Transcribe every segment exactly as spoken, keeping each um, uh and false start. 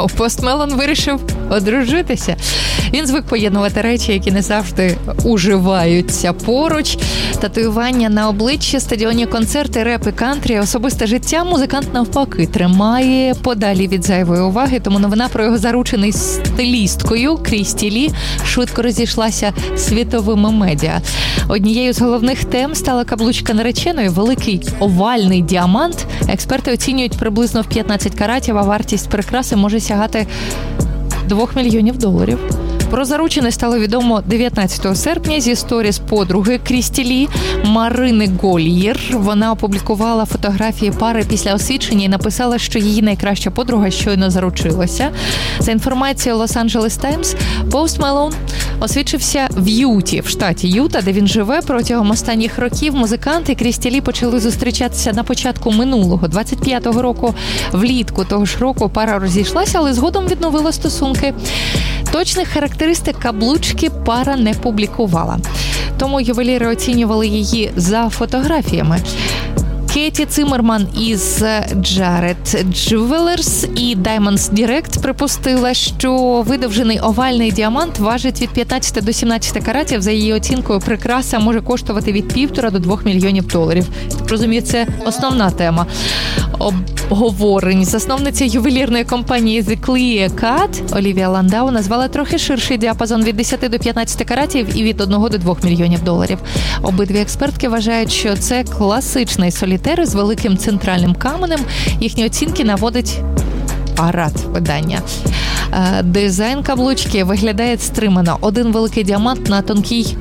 А Пост Мелон вирішив одружитися. Він звик поєднувати речі, які не завжди уживаються поруч. Татуювання на обличчі, стадіонні концерти, реп і кантрі, особисте життя музикант навпаки тримає подалі від зайвої уваги, тому новина про його заручений стилісткою Крісті Лі швидко розійшлася світовими медіа. Однією з головних тем стала каблучка нареченої, великий овальний діамант. Експерти оцінюють приблизно в п'ятнадцять каратів, а вартість прикраси може сягати двох мільйонів доларів. Про заручене стало відомо дев'ятнадцятого серпня зі сторіс подруги Крісті Лі Марини Гольєр. Вона опублікувала фотографії пари після освідчення і написала, що її найкраща подруга щойно заручилася. За інформацією Лос-Анджелес Таймс, Пост Мелон освідчився в Юті, в штаті Юта, де він живе. Протягом останніх років музикант і Крісті Лі почали зустрічатися на початку минулого, двадцять п'ятого року. Влітку того ж року пара розійшлася, але згодом відновила стосунки. Точних характеристик каблучки пара не публікувала. Тому ювеліри оцінювали її за фотографіями. Кеті Циммерман із Jared Jewelers і Diamonds Direct припустила, що видовжений овальний діамант важить від п'ятнадцяти до сімнадцяти каратів. За її оцінкою, прикраса може коштувати від півтора до двох мільйонів доларів. Так розумію, це основна тема обговорень. Засновниця ювелірної компанії The Clear Cut Олівія Ландау назвала трохи ширший діапазон від десяти до п'ятнадцяти каратів і від одного до двох мільйонів доларів. Обидві експертки вважають, що це класичний солітер з великим центральним каменем. Їхні оцінки наводить Арат видання. Дизайн каблучки виглядає стримано. Один великий діамант на тонкій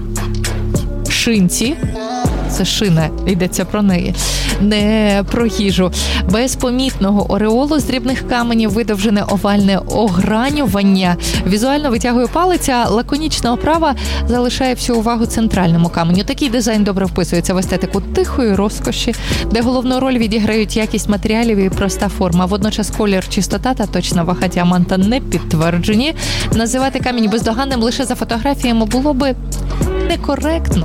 шинці. Це шина, йдеться про неї. Не про їжу. Без помітного ореолу з дрібних каменів видовжене овальне огранювання. Візуально витягує палець, а лаконічна оправа залишає всю увагу центральному каменю. Такий дизайн добре вписується в естетику тихої розкоші, де головну роль відіграють якість матеріалів і проста форма. Водночас колір, чистота та точна вага діаманта не підтверджені. Називати камінь бездоганним лише за фотографіями було би некоректно.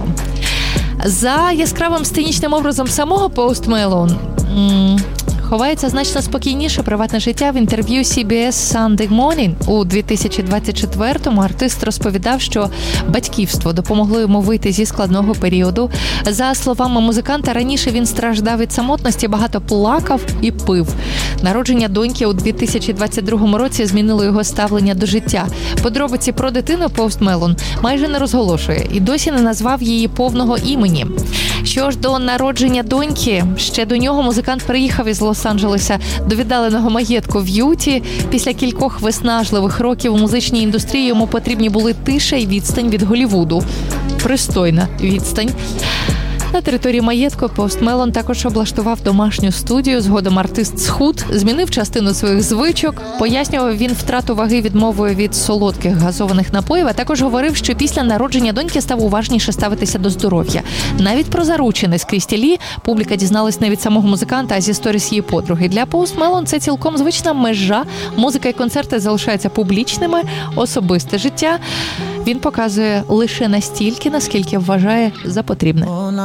За яскравим сценічним образом самого Пост Мелон ховається значно спокійніше приватне життя. В інтерв'ю Сі Бі Ес Sunday Morning у дві тисячі двадцять четвертому артист розповідав, що батьківство допомогло йому вийти зі складного періоду. За словами музиканта, раніше він страждав від самотності, багато плакав і пив. Народження доньки у дві тисячі двадцять другому році змінило його ставлення до життя. Подробиці про дитину Пост Мелон майже не розголошує і досі не назвав її повного імені. Що ж до народження доньки, ще до нього музикант приїхав із Лос-Анджелеса до віддаленого маєтку в Юті. Після кількох виснажливих років у музичній індустрії йому потрібні були тиша і відстань від Голлівуду. Пристойна відстань. На території маєтку Пост Мелон також облаштував домашню студію. Згодом артист схуд, змінив частину своїх звичок. Пояснював він втрату ваги відмовою від солодких газованих напоїв, а також говорив, що після народження доньки став уважніше ставитися до здоров'я. Навіть про заручене з Крісті Лі публіка дізналась не від самого музиканта, а зі сторіс її подруги. Для Пост Мелон це цілком звична межа. Музика і концерти залишаються публічними, особисте життя він показує лише настільки, наскільки вважає за потрібне.